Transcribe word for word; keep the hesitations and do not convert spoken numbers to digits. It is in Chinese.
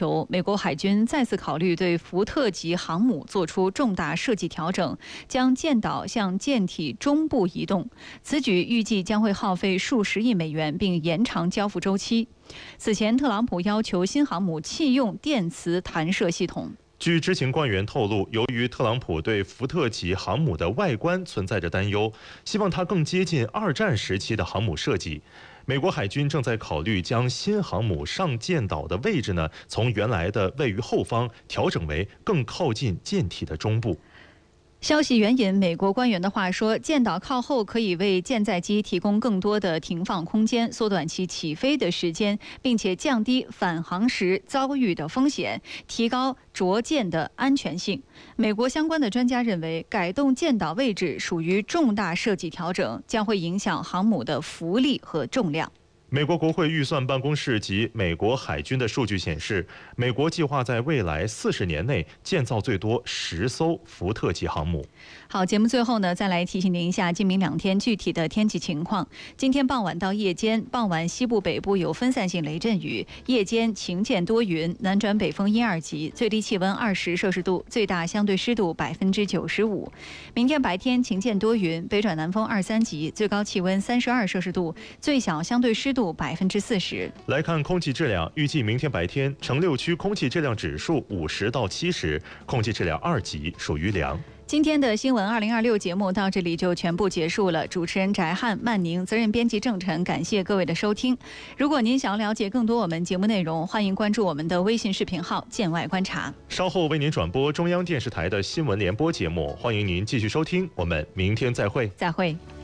求，美国海军再次考虑对福特级航母做出重大设计调整，将舰岛向舰体中部移动。此举预计将会耗费数十亿美元，并延长交付周期。此前，特朗普要求新航母弃用电磁弹射系统。 据知情官员透露，由于特朗普对福特级航母的外观存在着担忧，希望它更接近二战时期的航母设计。美国海军正在考虑将新航母上舰岛的位置呢，从原来的位于后方调整为更靠近舰体的中部。 消息援引美国官员的话说，舰岛靠后可以为舰载机提供更多的停放空间，缩短其起飞的时间，并且降低返航时遭遇的风险，提高着舰的安全性。美国相关的专家认为，改动舰岛位置属于重大设计调整，将会影响航母的浮力和重量。 美国国会预算办公室及美国海军的数据显示，美国计划在未来四十年内建造最多十艘福特级航母。 好，节目最后呢，再来提醒您一下今明两天具体的天气情况。今天傍晚到夜间，傍晚西部北部有分散性雷阵雨，夜间晴间多云，南转北风一二级，最低气温二十摄氏度，最大相对湿度百分之九十五。明天白天晴间多云，北转南风二三级，最高气温三十二摄氏度，最小相对湿度百分之四十。 来看空气质量，预计明天白天城六区空气质量指数五十到七十，空气质量二级，属于良。 今天的新闻二零二六节目到这里就全部结束了。主持人翟汉、曼宁，责任编辑郑晨，感谢各位的收听。如果您想要了解更多我们节目内容，欢迎关注我们的微信视频号“舰外观察”。 稍后为您转播中央电视台的新闻联播节目，欢迎您继续收听。我们明天再会。 再会。